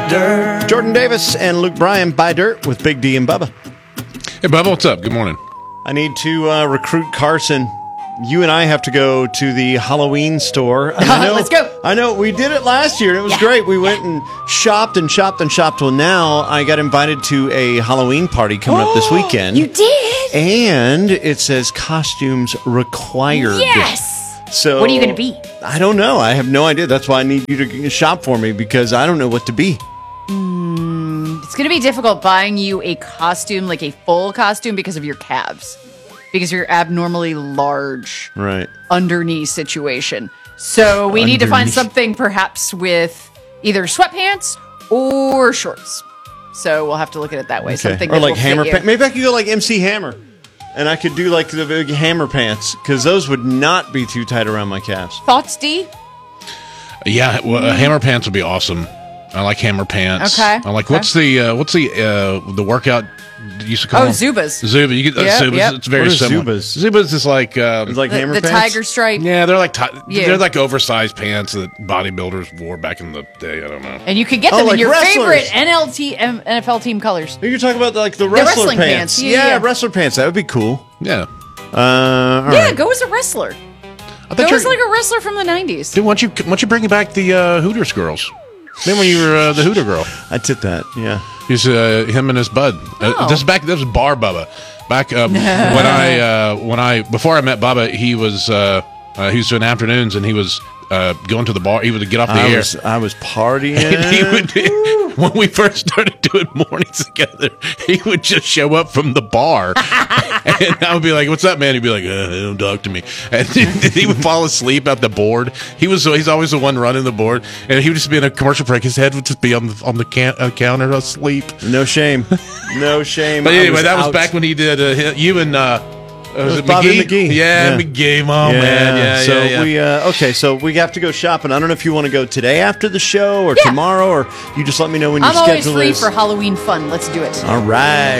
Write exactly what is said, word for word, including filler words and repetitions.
dirt. Jordan Davis and Luke Bryan, Buy Dirt with Big D and Bubba. Hey, Bubba, what's up? Good morning. I need to uh, recruit Carson. You and I have to go to the Halloween store. And I know, Let's go. I know. We did it last year. And it was Yeah. great. We went and shopped and shopped and shopped. Well, now I got invited to a Halloween party coming up this weekend. You did? And it says costumes required. Yes. So What are you going to be? I don't know. I have no idea. That's why I need you to shop for me because I don't know what to be. Mm, it's going to be difficult buying you a costume, like a full costume, because of your calves. Because you're abnormally large. Right. Underknee situation. So we need to find Underknee. something perhaps with either sweatpants or shorts. So we'll have to look at it that way. Okay. Something Or that like will fit hammer you. pants. Maybe I could go like M C Hammer. And I could do like the big hammer pants because those would not be too tight around my calves. Thoughts, D? Yeah, well, uh, hammer pants would be awesome. I like hammer pants. Okay. I like Okay. what's the uh, what's the uh, the workout you used to call Oh, them? Zubas. Zuba. You get uh, Yep, Zubas. yep. It's very What are similar. Zubas? Zubas is like um, It's like The, hammer the pants. tiger stripe. yeah, they're like ti- Yeah. they're like oversized pants that bodybuilders wore back in the day. I don't know. And you could get Oh, them like in your wrestlers. favorite N L T, M- N F L team colors. You're talking about like the wrestler wrestling pants. pants. Yeah, yeah. wrestler pants. That would be cool. Yeah. Uh, all Yeah, right. go as a wrestler. I Go thought as you like a wrestler from the nineties. Dude, why don't you why don't you bring back the uh, Hooters girls? Then when you were uh, the Hooter girl, I did that. Yeah. he's uh, him and his bud. Uh, Oh. this is back. This was Bar Bubba. Back um, when I uh, when I before I met Bubba, he was uh, uh, he was doing afternoons and he was uh, going to the bar. He would get off the I air. was I was partying. And he would, when we first started doing mornings together, he would just show up from the bar, and I would be like, "What's up, man?" He'd be like, uh, "Don't talk to me," and he would fall asleep at the board. He was he's always the one running the board, and he would just be in a commercial break. His head would just be on the on the can, uh, counter asleep. No shame. No shame. But I anyway, that was out. back when he did uh, you and. Uh, uh, was was it Bobby McGee? McGee. Yeah, Yeah. McGee. Oh man, yeah, so yeah, yeah. we uh, okay. So we have to go shopping. I don't know if you want to go today after the show or Yeah. tomorrow, or you just let me know when your I'm always schedule free is. for Halloween fun. Let's do it. All right.